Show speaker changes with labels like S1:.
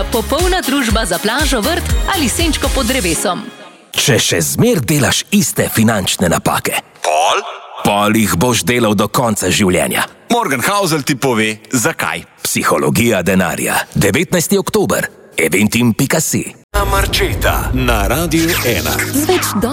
S1: popolna družba za plažo, vrt ali senčko pod drevesom.
S2: Če še zmer delaš iste finančne napake, pol jih boš delal do konca življenja.
S3: Morgan Housel ti pove, zakaj.
S2: Psihologija denarja. 19. oktober. Eventim.si.
S3: Marčeta na Radiu 1.